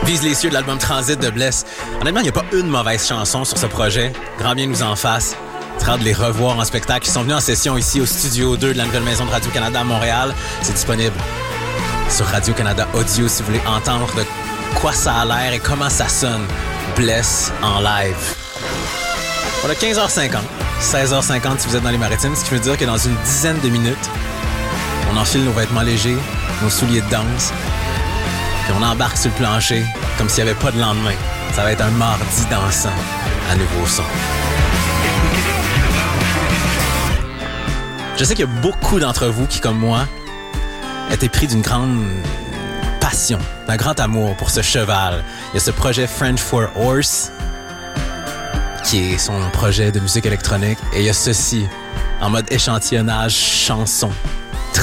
Vise les cieux de l'album Transit de Bless. Honnêtement, il n'y a pas une mauvaise chanson sur ce projet. Grand bien nous en fasse. Très hâte de les revoir en spectacle. Ils sont venus en session ici au Studio 2 de la nouvelle maison de Radio-Canada à Montréal. C'est disponible sur Radio-Canada Audio si vous voulez entendre de quoi ça a l'air et comment ça sonne. Bless en live. Voilà, 15h50, 16h50 si vous êtes dans les Maritimes, ce qui veut dire que dans une dizaine de minutes, on enfile nos vêtements légers, nos souliers de danse, puis on embarque sur le plancher comme s'il n'y avait pas de lendemain. Ça va être un mardi dansant à Nouveau Son. Je sais qu'il y a beaucoup d'entre vous qui, comme moi, étaient pris d'une grande passion, d'un grand amour pour ce cheval. Il y a ce projet French for Horse, qui est son projet de musique électronique, et il y a ceci, en mode échantillonnage chanson.